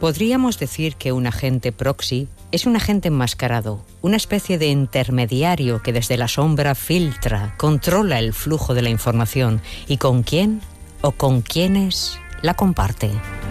Podríamos decir que un agente proxy es un agente enmascarado, una especie de intermediario que desde la sombra filtra, controla el flujo de la información y con quién o con quiénes la comparte.